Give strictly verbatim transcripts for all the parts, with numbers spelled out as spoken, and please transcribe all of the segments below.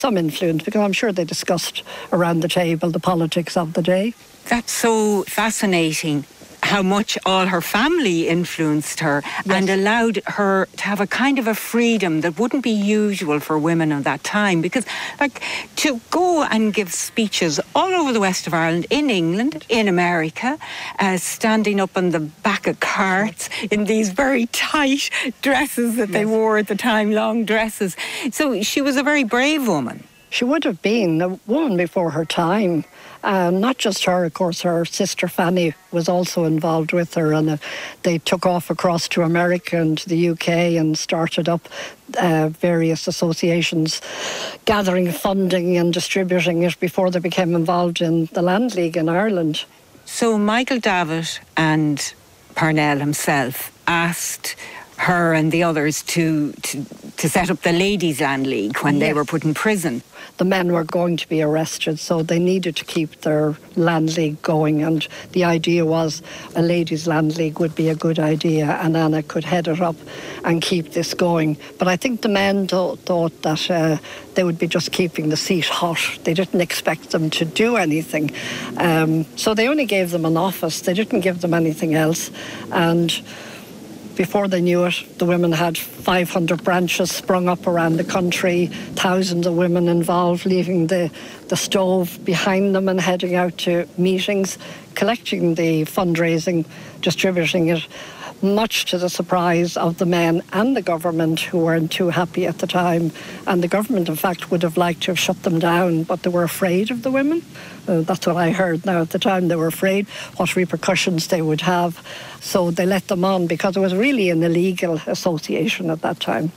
some influence, because I'm sure they discussed around the table the politics of the day. That's so fascinating, how much all her family influenced her. Yes. And allowed her to have a kind of a freedom that wouldn't be usual for women of that time. Because, like, to go and give speeches all over the west of Ireland, in England, in America, uh, standing up on the back of carts in these very tight dresses that yes. they wore at the time, long dresses. So she was a very brave woman. She would have been a woman before her time. Uh, not just her, of course, her sister Fanny was also involved with her, and uh, they took off across to America and to the U K and started up uh, various associations, gathering funding and distributing it before they became involved in the Land League in Ireland. So Michael Davitt and Parnell himself asked her and the others to, to, to set up the Ladies' Land League when yes. they were put in prison. The men were going to be arrested, so they needed to keep their land league going, and the idea was a Ladies' Land League would be a good idea, and Anna could head it up and keep this going. But I think the men th- thought that uh, they would be just keeping the seat hot. They didn't expect them to do anything. Um, so they only gave them an office. They didn't give them anything else. And before they knew it, the women had five hundred branches sprung up around the country, thousands of women involved, leaving the, the stove behind them and heading out to meetings, collecting the fundraising, distributing it, much to the surprise of the men and the government, who weren't too happy at the time. And the government, in fact, would have liked to have shut them down, but they were afraid of the women. Uh, that's what I heard now. At the time, they were afraid what repercussions they would have. So they let them on, because it was really an illegal association at that time.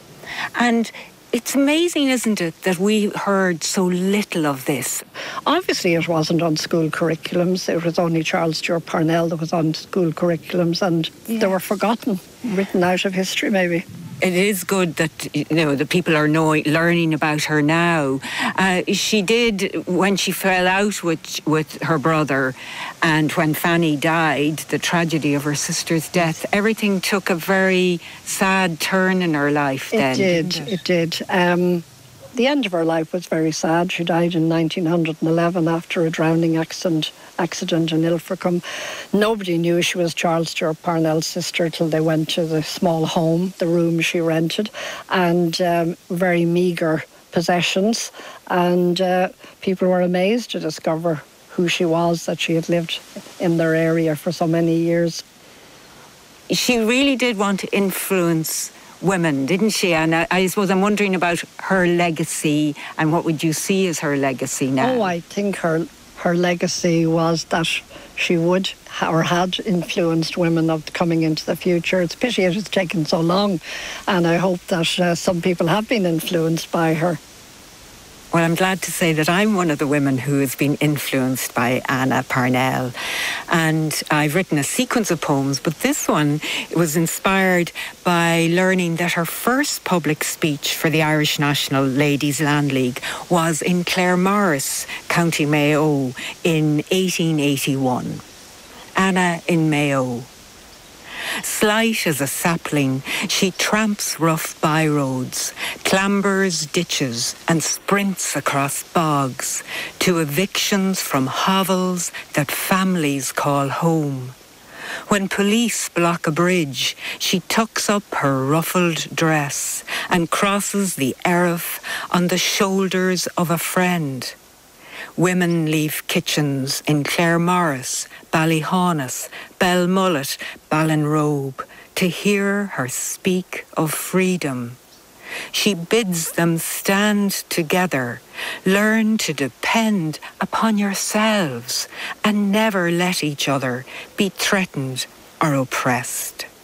And it's amazing, isn't it, that we heard so little of this? Obviously, it wasn't on school curriculums. It was only Charles Stewart Parnell that was on school curriculums, and yeah. they were forgotten, written out of history, maybe. It is good that, you know, the people are knowing, learning about her now. Uh, she did, when she fell out with with her brother, and when Fanny died, the tragedy of her sister's death, everything took a very sad turn in her life then. It did, didn't it? it did. Um, the end of her life was very sad. She died in nineteen eleven after a drowning accident accident in Ilfracombe. Nobody knew she was Charles Stewart Parnell's sister till they went to the small home, the room she rented, and um, very meagre possessions. And uh, people were amazed to discover who she was, that she had lived in their area for so many years. She really did want to influence women, didn't she? And I, I suppose I'm wondering about her legacy, and what would you see as her legacy now? Oh, I think her her legacy was that she would or had influenced women of coming into the future. It's a pity it has taken so long, and I hope that uh, some people have been influenced by her. Well, I'm glad to say that I'm one of the women who has been influenced by Anna Parnell. And I've written a sequence of poems, but this one was inspired by learning that her first public speech for the Irish National Ladies' Land League was in Claremorris, County Mayo, in eighteen eighty-one. Anna in Mayo. Slight as a sapling, she tramps rough byroads, clambers ditches and sprints across bogs to evictions from hovels that families call home. When police block a bridge, she tucks up her ruffled dress and crosses the Erith on the shoulders of a friend. Women leave kitchens in Claremorris, Ballyhaunis, Belmullet, Ballinrobe to hear her speak of freedom. She bids them stand together, learn to depend upon yourselves, and never let each other be threatened or oppressed.